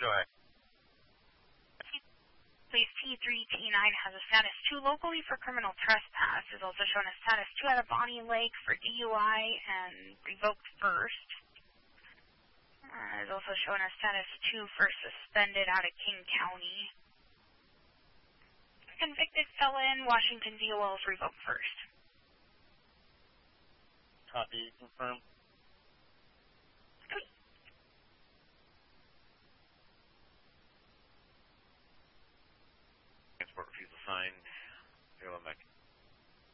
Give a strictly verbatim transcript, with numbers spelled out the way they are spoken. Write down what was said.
Go ahead. Police T three T nine has a status two locally for criminal trespass. Is also shown as status two out of Bonnie Lake for D U I and revoked first. Uh, is also shown as status two for suspended out of King County. Convicted felon, Washington D O L is revoked first. Copy, confirm.